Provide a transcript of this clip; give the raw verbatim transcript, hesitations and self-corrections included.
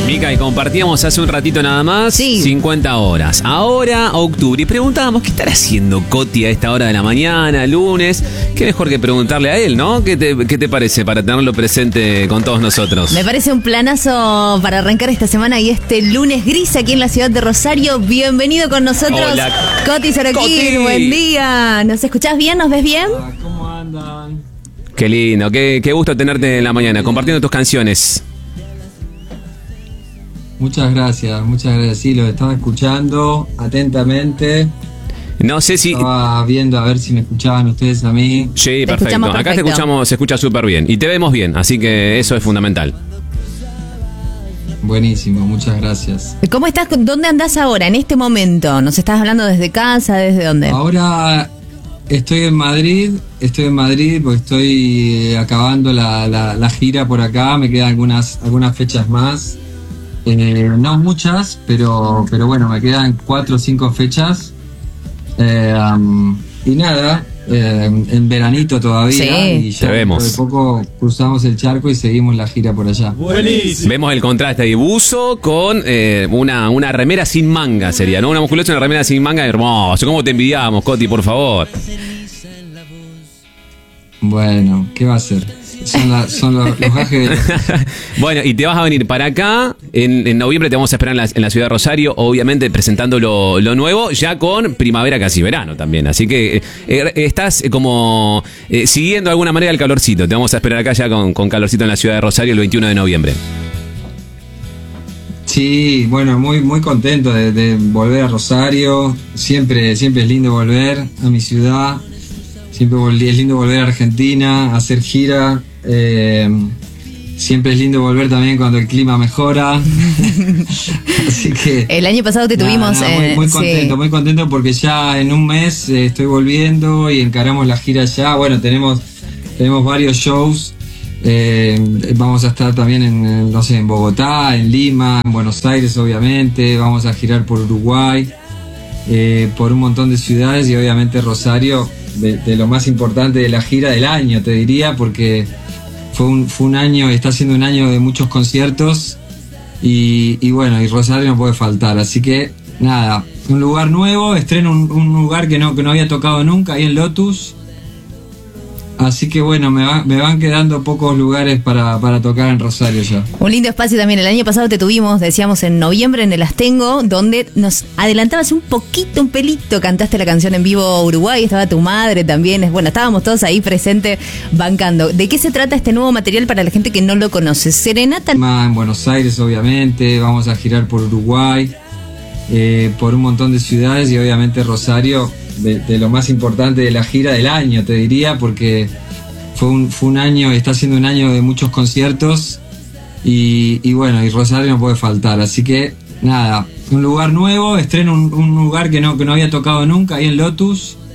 Mica, y compartíamos hace un ratito nada más, sí. cincuenta horas. Ahora, octubre. Y preguntábamos, ¿qué estará haciendo Coti a esta hora de la mañana, lunes? Qué mejor que preguntarle a él, ¿no? ¿Qué te, qué te parece para tenerlo presente con todos nosotros? Me parece un planazo para arrancar esta semana y este lunes gris aquí en la ciudad de Rosario. Bienvenido con nosotros, Hola. Coti Sorokin. Coti. Buen día. ¿Nos escuchás bien? ¿Nos ves bien? Hola, ¿cómo andan? Qué lindo, qué, qué gusto tenerte en la mañana, compartiendo tus canciones. Muchas gracias, muchas gracias. Sí, lo estaba escuchando atentamente. No sé si... Estaba viendo a ver si me escuchaban ustedes a mí. Sí, Te perfecto. escuchamos Acá te perfecto. escuchamos, se escucha súper bien. Y te vemos bien, así que eso es fundamental. Buenísimo, muchas gracias. ¿Cómo estás? ¿Dónde andás ahora, en este momento? ¿Nos estás hablando desde casa? ¿Desde dónde? Ahora estoy en Madrid, estoy en Madrid porque estoy eh, acabando la, la, la gira por acá. Me quedan algunas, algunas fechas más. Eh, no muchas, pero, pero bueno, me quedan cuatro o cinco fechas. Eh, um, y nada, eh, en veranito todavía. Sí. Y ya Te vemos. dentro de poco cruzamos el charco y seguimos la gira por allá. Buenísimo. Vemos el contraste de buzo con eh, una, una remera sin manga, sería, ¿no? Una musculosa y una remera sin manga, hermoso. ¿Cómo te envidiamos, Coti, por favor? Bueno, ¿qué va a ser? Son, la- son los, los gajes de... Bueno, y te vas a venir para acá. En, en noviembre te vamos a esperar en la, en la ciudad de Rosario, obviamente presentando lo, lo nuevo, ya con primavera casi verano también. Así que eh, estás eh, como eh, siguiendo de alguna manera el calorcito. Te vamos a esperar acá ya con, con calorcito en la ciudad de Rosario el veintiuno de noviembre. Sí, bueno, muy muy contento de, de volver a Rosario. Siempre siempre es lindo volver a mi ciudad. Siempre vol- es lindo volver a Argentina, a hacer gira. Eh, siempre es lindo volver también cuando el clima mejora. Así que... El año pasado te nada, tuvimos... nada, muy, eh, muy sí. contento, muy contento porque ya en un mes eh, estoy volviendo y encaramos la gira ya. Bueno, tenemos, tenemos varios shows. Eh, vamos a estar también en, en, no sé, en Bogotá, en Lima, en Buenos Aires, obviamente. Vamos a girar por Uruguay, eh, por un montón de ciudades y obviamente Rosario, de, de lo más importante de la gira del año, te diría, porque fue un, fue un año, está siendo un año de muchos conciertos y, y bueno, y Rosario no puede faltar. Así que nada, un lugar nuevo, estreno un, un lugar que no, que no había tocado nunca, ahí en Lotus. Así que bueno, me, va- me van quedando pocos lugares para, para tocar en Rosario ya. Un lindo espacio también. El año pasado te tuvimos, decíamos, en noviembre en el Astengo, donde nos adelantabas un poquito, un pelito, cantaste la canción en vivo Uruguay, estaba tu madre también. Es- Bueno, estábamos todos ahí presentes bancando. ¿De qué se trata este nuevo material para la gente que no lo conoce? Serenata. Más en Buenos Aires, obviamente, vamos a girar por Uruguay, eh, por un montón de ciudades y obviamente Rosario, de, de lo más importante de la gira del año, te diría, porque fue un, fue un año, está siendo un año de muchos conciertos y, y bueno, y Rosario no puede faltar. Así que nada, un lugar nuevo, estreno un, un lugar que no, que no había tocado nunca, ahí en Lotus.